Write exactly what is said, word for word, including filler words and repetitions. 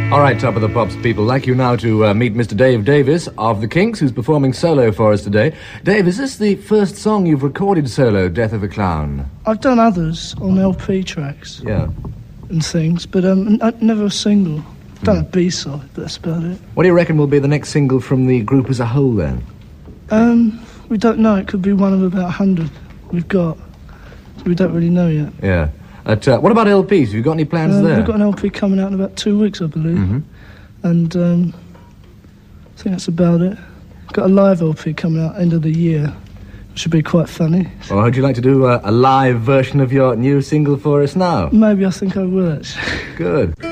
All right, Top of the Pops people, like you now to uh, meet Mister Dave Davis of the Kinks, who's performing solo for us today. Dave, is this the first song you've recorded solo, Death of a Clown? I've done others on L P tracks. Yeah. And things, but um, n- never a single. I've done mm. a B-side, but that's about it. What do you reckon will be the next single from the group as a whole, then? Um, we don't know. It could be one of about a hundred we've got. We don't really know yet. Yeah. At, uh, what about L Ps? Have you got any plans uh, there? We've got an L P coming out in about two weeks, I believe. Mm-hmm. And um, I think that's about it. Got a live L P coming out end of the year, which should be quite funny. Well, would you like to do a, a live version of your new single for us now? Maybe I think I will, actually. Good.